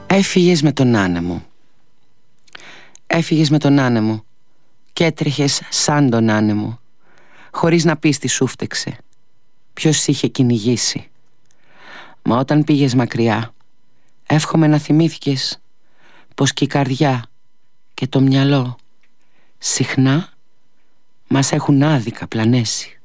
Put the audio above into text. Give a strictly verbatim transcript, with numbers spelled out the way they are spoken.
Έφυγες με τον άνεμο. Έφυγες με τον άνεμο και έτρεχες σαν τον άνεμο, χωρίς να πεις τι σου φταίξε, ποιος σ' είχε κυνηγήσει. Μα όταν πήγες μακριά, εύχομαι να θυμήθηκες πως και η καρδιά και το μυαλό συχνά μας έχουν άδικα πλανέσει.